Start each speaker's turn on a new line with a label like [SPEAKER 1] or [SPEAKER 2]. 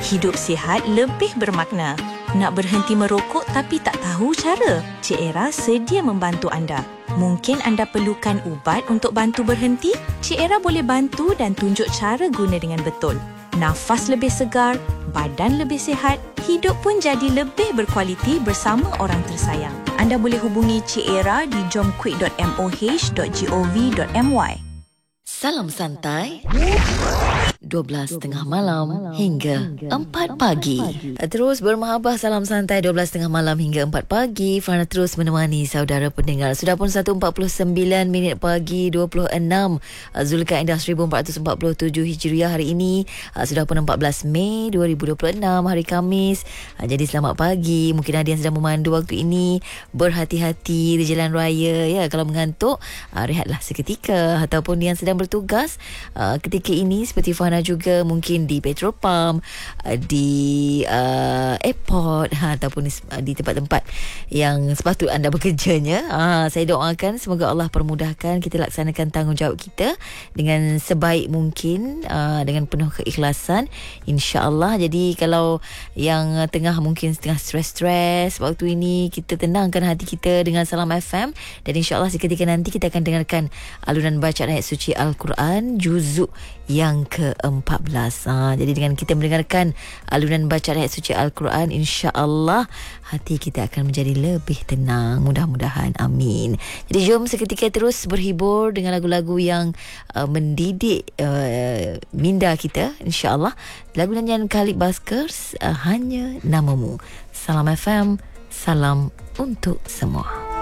[SPEAKER 1] Hidup sihat lebih bermakna. Nak berhenti merokok tapi tak tahu cara? Cik Era sedia membantu anda. Mungkin anda perlukan ubat untuk bantu berhenti? Cik Era boleh bantu dan tunjuk cara guna dengan betul. Nafas lebih segar, badan lebih sihat, hidup pun jadi lebih berkualiti bersama orang tersayang. Anda boleh hubungi Cik Era di jomquit.moh.gov.my.
[SPEAKER 2] Salam santai. 12.30 malam hingga 4 pagi. Terus bermahabah salam santai 12.30 malam hingga 4 pagi. Fana terus menemani saudara pendengar. Sudah pun 1.49 minit pagi 26 Zulkaidah 1447 Hijriah hari ini. Sudah pun 14 Mei 2026 hari Khamis. Jadi selamat pagi. Mungkin ada yang sedang memandu waktu ini. Berhati-hati di jalan raya ya. Kalau mengantuk, rehatlah seketika. Ataupun yang sedang bertugas ketika ini seperti Fana juga mungkin di petrol pump, di airport ataupun di tempat-tempat yang sepatut anda bekerjanya. Saya doakan semoga Allah permudahkan kita laksanakan tanggungjawab kita dengan sebaik mungkin, dengan penuh keikhlasan, insya-Allah. Jadi kalau yang tengah mungkin tengah stres-stres waktu ini, kita tenangkan hati kita dengan Salam FM dan insya-Allah seketika nanti kita akan dengarkan alunan bacaan ayat suci Al-Quran juzuk yang ke-14. Jadi dengan kita mendengarkan alunan bacaan ayat suci Al-Quran, insya-Allah hati kita akan menjadi lebih tenang, mudah-mudahan, amin. Jadi jom seketika terus berhibur dengan lagu-lagu yang mendidik minda kita, insya-Allah. Lagu nyanyian Khalid Baskers, Hanya Namamu. Salam FM, salam untuk semua.